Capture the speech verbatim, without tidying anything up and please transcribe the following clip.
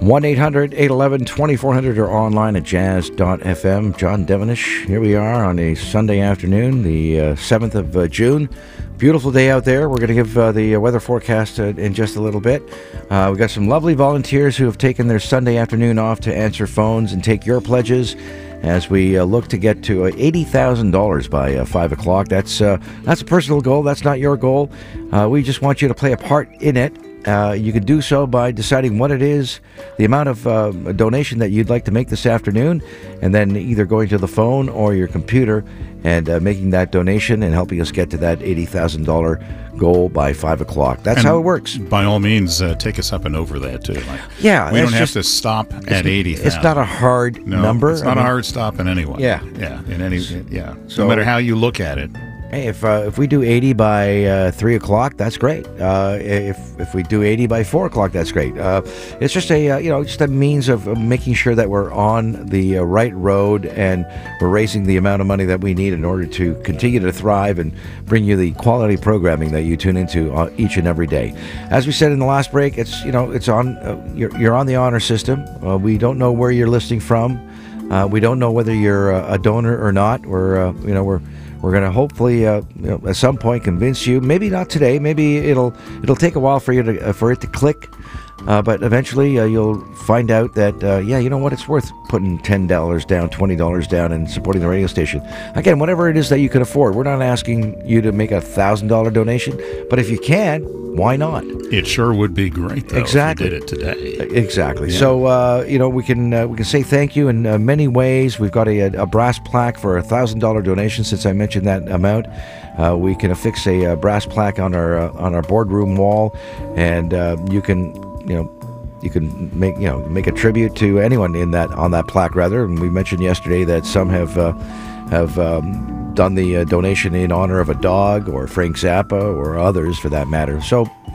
one eight hundred eight one one two four zero zero or online at jazz dot f m. John Devenish, here we are on a Sunday afternoon, the uh, seventh of uh, June. Beautiful day out there. We're going to give uh, the weather forecast uh, in just a little bit. Uh, we've got some lovely volunteers who have taken their Sunday afternoon off to answer phones and take your pledges as we uh, look to get to uh, eighty thousand dollars by uh, five o'clock. That's, uh, that's a personal goal. That's not your goal. Uh, we just want you to play a part in it. Uh, you can do so by deciding what it is, the amount of uh, donation that you'd like to make this afternoon, and then either going to the phone or your computer and uh, making that donation and helping us get to that eighty thousand dollars goal by five o'clock. That's and how it works. By all means, uh, take us up and over that, too. Like, yeah. We don't have just, to stop at eighty thousand. It's not a hard no, number. It's not I a mean, hard stop in anyone. Yeah. Yeah. In any, yeah. So, no matter how you look at it. Hey, if uh, if we do eighty by uh, three o'clock, that's great. Uh, if if we do eighty by four o'clock, that's great. Uh, it's just a uh, you know just a means of, of making sure that we're on the uh, right road and we're raising the amount of money that we need in order to continue to thrive and bring you the quality programming that you tune into uh, each and every day. As we said in the last break, it's you know it's on uh, you're you're on the honor system. Uh, we don't know where you're listening from. Uh, we don't know whether you're uh, a donor or not. We're uh, you know we're We're going to hopefully, uh, you know, at some point, convince you. Maybe not today. Maybe it'll it'll take a while for you to uh, for it to click. Uh, but eventually, uh, you'll find out that uh, yeah, you know what? It's worth putting ten dollars down, twenty dollars down, and supporting the radio station. Again, whatever it is that you can afford. We're not asking you to make a thousand dollar donation, but if you can, why not? It sure would be great, though, exactly. if you did it today. Exactly. Yeah. So uh, you know we can uh, we can say thank you in uh, many ways. We've got a, a brass plaque for a thousand dollar donation. Since I mentioned that amount, uh, we can affix a, a brass plaque on our uh, on our boardroom wall, and uh, you can you know. You can make you know make a tribute to anyone in that on that plaque rather. And we mentioned yesterday that some have uh, have um, done the uh, donation in honor of a dog or Frank Zappa or others for that matter. So